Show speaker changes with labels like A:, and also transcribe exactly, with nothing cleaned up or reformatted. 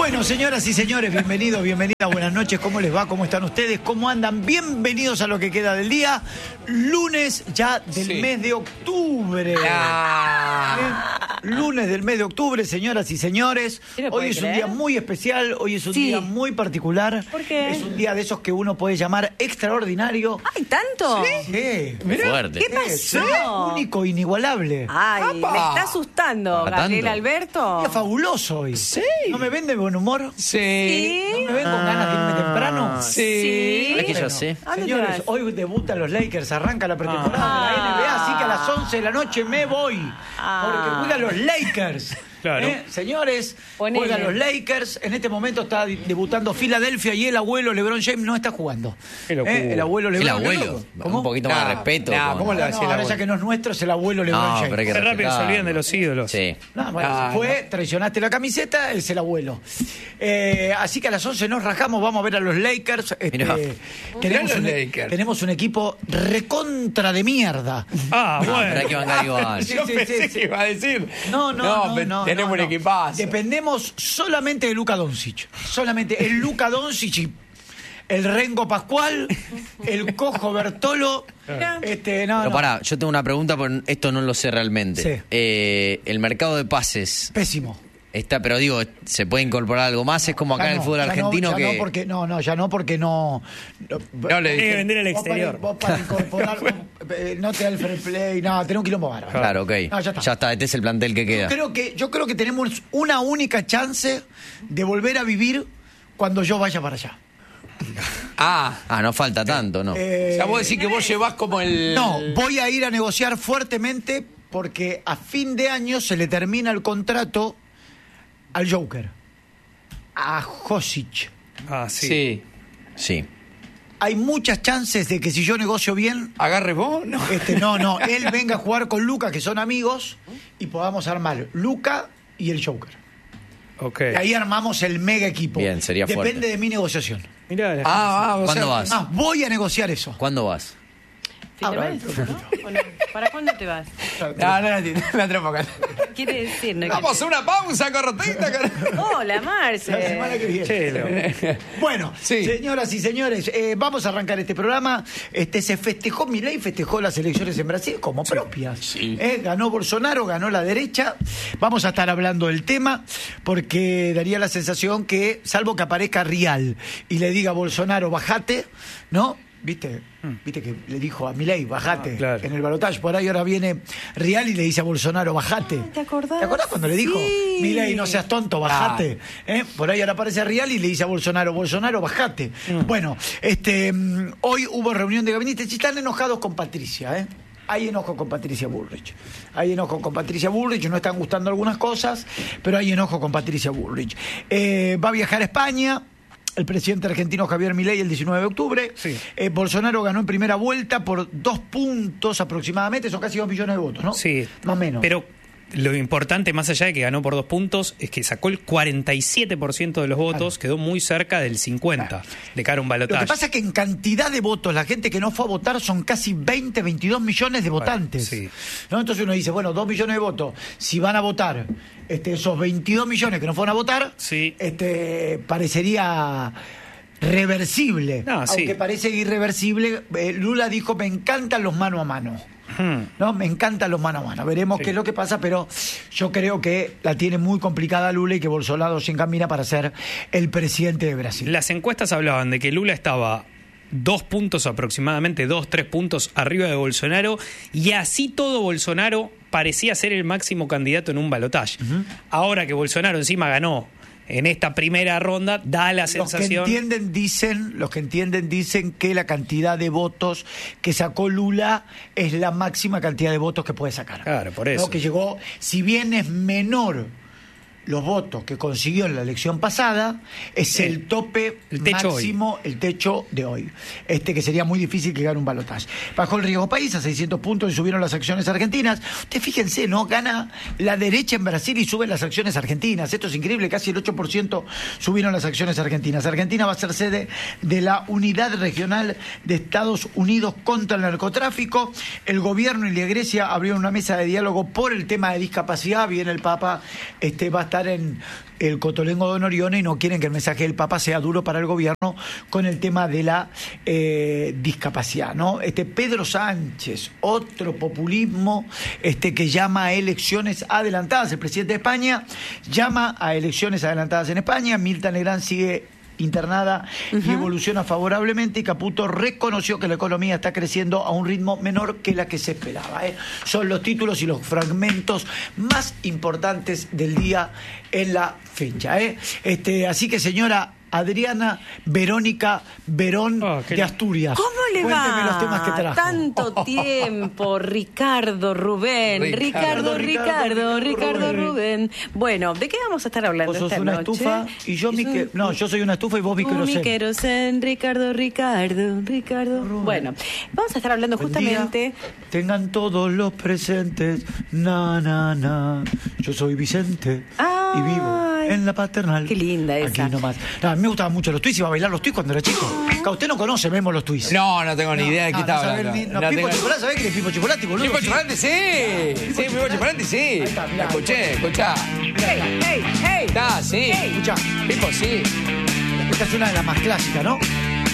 A: Bueno, señoras y señores, bienvenidos, bienvenidas, buenas noches, ¿cómo les va? ¿Cómo están ustedes? ¿Cómo andan? Bienvenidos a lo que queda del día, lunes ya del sí. mes de octubre. Ah. Lunes del mes de octubre, señoras y señores. Hoy es un día muy especial, hoy es un sí. día muy particular.
B: ¿Por qué?
A: Es un día de esos que uno puede llamar extraordinario.
B: ¡Ay, tanto!
A: Sí. sí.
C: Fuerte.
B: ¿Qué pasó?
A: Sí, único, inigualable.
B: Ay, ¡apa! Me está asustando, Gabriel Alberto.
A: Un día fabuloso hoy.
C: Sí.
A: ¿No me ven de buen humor?
C: Sí.
B: ¿Sí?
A: ¿No me ven con ganas de irme temprano?
C: Sí.
B: Sí.
C: Es que yo
A: Bueno,
C: sé.
A: señores, hoy debutan los Lakers, arranca la pretemporada
B: Ah.
A: de la N B A, así que a las once de la noche me voy.
B: Ah.
A: Porque juegan los Lakers.
D: Claro.
A: ¿Eh? Señores,
B: Ponele.
A: juegan los Lakers. En este momento está debutando Filadelfia y el abuelo LeBron James no está jugando.
D: Qué locura.
A: ¿Eh? El abuelo LeBron.
C: El abuelo.
A: ¿Cómo?
C: Un poquito
D: Nah,
C: más de respeto.
D: nah,
C: con-
D: ¿cómo le
A: No,
D: va a decir
A: no,
D: el
A: ahora
D: abuelo?
A: ya que no es nuestro, es el abuelo LeBron
C: No,
A: James.
C: pero hay que
D: Qué rápido se
C: respetarlo.
D: olvidan de los ídolos.
C: Sí.
A: No, bueno,
D: Ah,
A: se fue,
D: no.
A: traicionaste la camiseta, es el abuelo. Eh, así que a las once nos rajamos, vamos a ver a los Lakers. Este,
C: Mirá.
A: tenemos,
D: Mirá
A: un,
D: los Lakers.
A: tenemos un equipo recontra de mierda.
D: Ah,
C: No, pero hay que
D: bueno.
C: bancar igual.
A: Sí,
D: Yo
A: sí,
D: pensé
A: sí, sí.
D: que iba a decir.
A: No, no, no,
D: pe-
A: no,
D: Tenemos
A: no,
D: un
A: no.
D: equipazo.
A: Dependemos solamente de Luka Doncic. Solamente el Luka Doncic y el Rengo Pascual, el Cojo Bertolo. Este, no,
C: Pero
A: no.
C: pará, yo tengo una pregunta, porque esto no lo sé realmente.
A: Sí.
C: Eh, el mercado de pases
A: Pésimo.
C: está, pero digo, ¿se puede incorporar algo más? Es como acá
A: Ya
C: en el
A: no,
C: fútbol
A: ya no,
C: argentino
A: ya
C: que...
A: no, porque no, no, ya no, porque no.
D: No le
A: Eh,
D: dije.
E: Tiene que vender al
A: Vos para-
E: exterior.
A: Vos para incorporar, eh, no te da el fair play, no, tenés un quilombo bárbaro.
C: Claro, ok.
A: No, ya está.
C: este es el plantel que queda.
A: Yo creo que, yo creo que tenemos una única chance de volver a vivir cuando yo vaya para allá.
D: Ah.
C: Ah, no falta tanto, ¿no?
A: Eh,
D: O sea, vos decís que vos llevás como el.
A: No, voy a ir a negociar fuertemente porque a fin de año se le termina el contrato al Joker, a Josic.
E: Ah, sí.
D: Sí.
C: Sí.
A: Hay muchas chances de que si yo negocio bien,
D: ¿Agarre vos? No.
A: este, no, no, él venga a jugar con Luka, que son amigos, y podamos armar Luka y el Joker.
E: Ok.
A: Y ahí armamos el mega equipo.
C: Bien, sería
A: Depende
C: fuerte.
A: de mi negociación.
E: Mirá, la
D: Ah, ah, o
C: ¿Cuándo
D: sea,
C: vas?
A: Ah, voy a negociar eso.
C: ¿Cuándo vas?
B: ¿Fin de
A: Ah,
B: mes,
A: bueno.
B: ¿no? ¿O no? ¿Para cuándo te vas?
D: No, no, no, no, la trompa acá.
B: ¿Qué quiere decir? No
D: Vamos a una pausa cortita.
B: quiere- Hola, Marce.
A: La semana que viene.
E: Chelo.
A: Bueno,
D: Sí.
A: señoras y señores, eh, vamos a arrancar este programa. Este se festejó, Milei festejó las elecciones en Brasil como propias.
D: Sí.
A: Eh, ganó Bolsonaro, ganó la derecha. Vamos a estar hablando del tema porque daría la sensación que, salvo que aparezca Rial y le diga a Bolsonaro, bajate, ¿no? ¿Viste? Viste que le dijo a Milei, bajate
E: Ah, claro.
A: en el balotaje. Por ahí ahora viene Rial y le dice a Bolsonaro, bajate.
B: Ah, ¿te acordás?
A: ¿Te acordás cuando le dijo,
B: Sí.
A: Milei, no seas tonto, bajate? ¿Eh? Por ahí ahora aparece Rial y le dice a Bolsonaro, Bolsonaro, bajate. Bueno, este, mm, hoy hubo reunión de gabinete. Si están enojados con Patricia, ¿eh? Hay enojo con Patricia Bullrich. Hay enojo con Patricia Bullrich. No están gustando algunas cosas, pero hay enojo con Patricia Bullrich. Eh, va a viajar a España el presidente argentino Javier Milei el diecinueve de octubre.
E: Sí.
A: Eh, Bolsonaro ganó en primera vuelta por dos puntos aproximadamente. Son casi dos millones de votos, ¿no?
E: Sí.
A: Más o menos.
E: Pero lo importante, más allá de que ganó por dos puntos, es que sacó el cuarenta y siete por ciento de los votos, quedó muy cerca del cincuenta por ciento de cara a un
A: Lo
E: balotaje.
A: que pasa es que en cantidad de votos, la gente que no fue a votar son casi veinte, veintidós millones de votantes.
E: sí.
A: ¿No? Entonces uno dice, bueno, dos millones de votos. Si van a votar este, esos veintidós millones que no fueron a votar,
E: Sí.
A: este, parecería reversible.
E: No, sí.
A: Aunque parece irreversible, eh, Lula dijo, me encantan los mano a mano.
E: Hmm.
A: ¿No? Me encantan los mano a mano. Veremos
E: Sí.
A: qué es lo que pasa, pero yo creo que la tiene muy complicada Lula y que Bolsonaro se encamina para ser el presidente de Brasil.
E: Las encuestas hablaban de que Lula estaba dos puntos aproximadamente, dos, tres puntos arriba de Bolsonaro, y así todo Bolsonaro parecía ser el máximo candidato en un balotaje. Ahora que Bolsonaro encima ganó en esta primera ronda, da la
A: Los que
E: sensación...
A: entienden dicen, los que entienden dicen que la cantidad de votos que sacó Lula es la máxima cantidad de votos que puede sacar.
E: Claro, por
A: ¿No?
E: eso.
A: Que llegó, si bien es menor los votos que consiguió en la elección pasada, es
E: Sí.
A: el tope
E: El techo
A: máximo, el techo de hoy. Este que sería muy difícil que gane un balotaje. Bajó el riesgo país a seiscientos puntos y subieron las acciones argentinas. Usted fíjense, ¿no? Gana la derecha en Brasil y suben las acciones argentinas. Esto es increíble, casi el ocho por ciento subieron las acciones argentinas. Argentina va a ser sede de la Unidad Regional de Estados Unidos contra el Narcotráfico. El gobierno y la Iglesia abrieron una mesa de diálogo por el tema de discapacidad. Viene el Papa, este va a estar en el Cotolengo de Norione y no quieren que el mensaje del Papa sea duro para el gobierno con el tema de la eh, discapacidad, ¿no? Este Pedro Sánchez, otro populismo este, que llama a elecciones adelantadas. El presidente de España llama a elecciones adelantadas en España. Mirta Legrand sigue internada uh-huh. y evoluciona favorablemente, y Caputo reconoció que la economía está creciendo a un ritmo menor que la que se esperaba. ¿eh? Son los títulos y los fragmentos más importantes del día en la fecha. ¿eh? Este, así que, señora Adriana Verónica Verón
E: oh,
A: de Asturias.
B: ¿Cómo le
A: Cuénteme
B: va?
A: los temas que trajo.
B: Tanto tiempo, Ricardo Rubén. Ricardo,
A: Ricardo,
B: Ricardo,
A: Ricardo,
B: Ricardo
A: Rubén.
B: Rubén. Bueno, ¿de qué vamos a estar hablando
A: Vos sos
B: esta
A: una
B: noche?
A: estufa y yo mi que... No, yo soy una estufa y vos mi
B: Uh, mi
A: querosén.
B: querosén, Ricardo, Ricardo, Ricardo.
A: Rubén.
B: Bueno, vamos a estar hablando
A: Buen
B: justamente...
A: día, tengan todos los presentes. Na, na, na. Yo soy Vicente
B: Ay,
A: y vivo en la paternal.
B: qué linda esa.
A: Aquí nomás. No, a mí me gustaban mucho los twists. Iba a bailar los twists cuando era chico. Claro, usted no conoce, Memo, los twists.
D: No, no tengo ni idea de qué
A: no,
D: estaba
A: no sabe
D: hablando.
A: ni- no,
D: No
A: Pipo
D: tengo-
A: Chocolate, ¿sabés quién es Pipo Chocolate, boludo?
D: Pipo
A: Sí.
D: Chocolate, sí. Sí, Pipo Chocolate, sí.
A: está, mirá.
D: La escuché, escuchá.
B: Hey, hey, hey.
D: Está, sí.
A: Escuchá,
D: Pipo, sí.
A: esta es una de las más clásicas, ¿no?